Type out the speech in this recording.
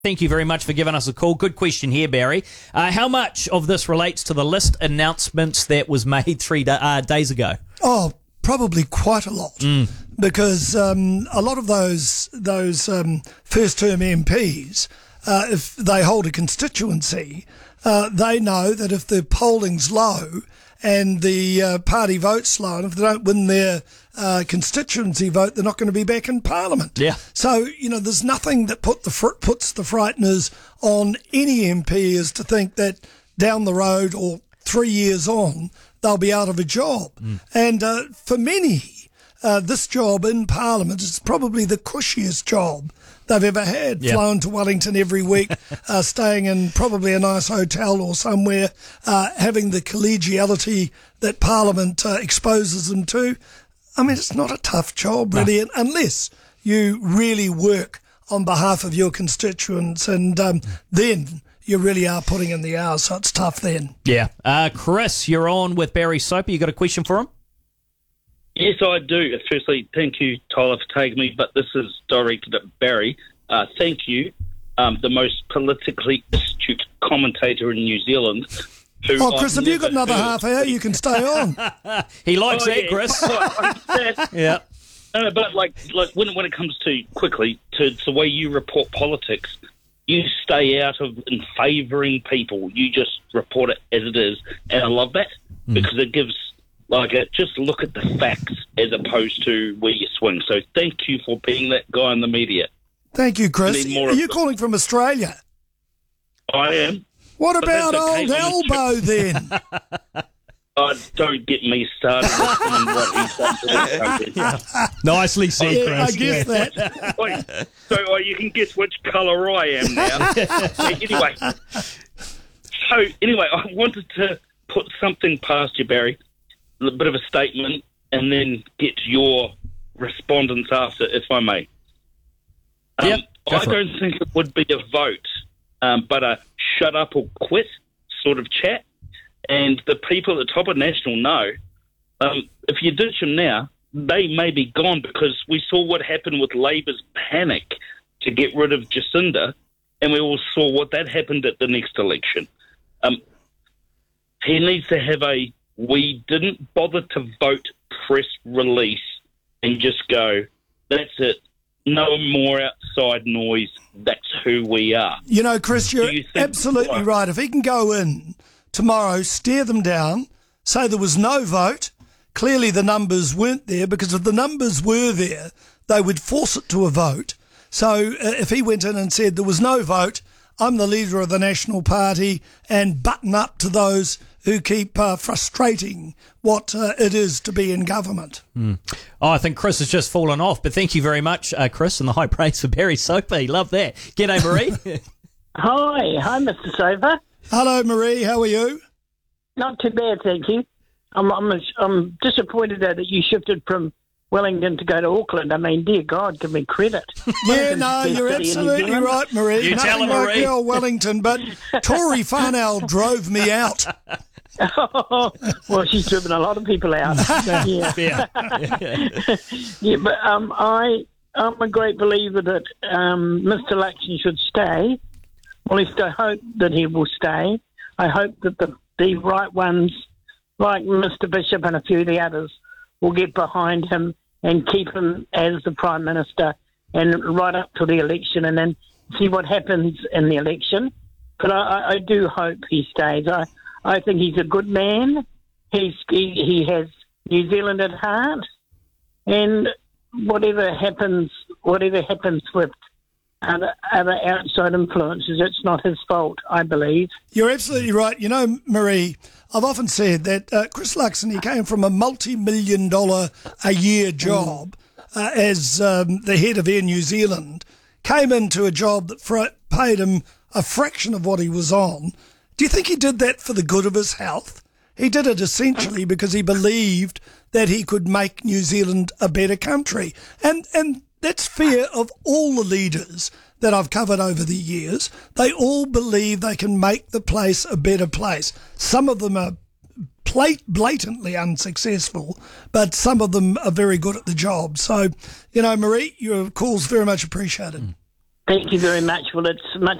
Thank you very much for giving us a call. Good question here, Barry. How much of this relates to the list announcements that was made 3 days ago? Oh, probably quite a lot, because a lot of those first-term MPs, if they hold a constituency, they know that if the polling's low and the party votes low, and if they don't win their constituency vote, they're not going to be back in Parliament. Yeah. So, there's nothing that puts the frighteners on any MP is to think that down the road or 3 years on, they'll be out of a job. And for many, this job in Parliament is probably the cushiest job they've ever had. Yeah. Flown to Wellington every week, staying in probably a nice hotel or somewhere, having the collegiality that Parliament exposes them to. I mean, it's not a tough job, really, unless you really work on behalf of your constituents, and then you really are putting in the hours, so it's tough then. Yeah. Chris, you're on with Barry Soper. You got a question for him? Yes, I do. Firstly, thank you, Tyler, for taking me, but this is directed at Barry. Thank you, the most politically astute commentator in New Zealand. Chris, have you got another half hour? You can stay on. He likes that, Chris. Yeah. No, but like when it comes to quickly to the way you report politics, you stay out of in favouring people. You just report it as it is, and I love that because it gives just look at the facts as opposed to where you swing. So thank you for being that guy in the media. Thank you, Chris. Are you calling from Australia? I am. What about old Elbow then? Don't get me started on what he's done to this country. Nicely said, Chris. I guess that. Wait, so you can guess which colour I am now. Anyway, I wanted to put something past you, Barry, a bit of a statement, and then get your respondents after, if I may. I don't think it would be a vote, but a shut up or quit sort of chat. And the people at the top of National know, if you ditch them now, they may be gone, because we saw what happened with Labour's panic to get rid of Jacinda, and we all saw what that happened at the next election. He needs to have a "we didn't bother to vote" press release and just go, that's it. No more outside noise. That's who we are. Chris, you're absolutely right. If he can go in tomorrow, stare them down, say there was no vote, clearly the numbers weren't there, because if the numbers were there, they would force it to a vote. So if he went in and said there was no vote, I'm the leader of the National Party, and button up to those who keep frustrating what it is to be in government. I think Chris has just fallen off, but thank you very much, Chris, and the high praise for Barry Soper. Love that. G'day, Marie. Hi, Mr. Soper. Hello, Marie. How are you? Not too bad, thank you. I'm disappointed that you shifted from Wellington to go to Auckland. I mean, dear God, give me credit. Yeah, no, you're absolutely right, Marie. You tell Nothing her, like Marie. the old Wellington, but Tory Farnell drove me out. Well, she's driven a lot of people out. Yeah. Yeah, but I'm a great believer that Mr. Laxton should stay. Well, at least I hope that he will stay. I hope that the right ones, like Mr. Bishop and a few of the others, will get behind him and keep him as the Prime Minister and right up to the election, and then see what happens in the election. But I do hope he stays. I think he's a good man. He has New Zealand at heart, and whatever happens with other outside influences, it's not his fault, I believe. You're absolutely right. Marie, I've often said that Chris Luxon, he came from a multi-million-dollar-a-year job as the head of Air New Zealand, came into a job that paid him a fraction of what he was on. Do you think he did that for the good of his health? He did it essentially because he believed that he could make New Zealand a better country. And that's fair of all the leaders that I've covered over the years. They all believe they can make the place a better place. Some of them are blatantly unsuccessful, but some of them are very good at the job. So, Marie, your call's very much appreciated. Thank you very much. Well, it's much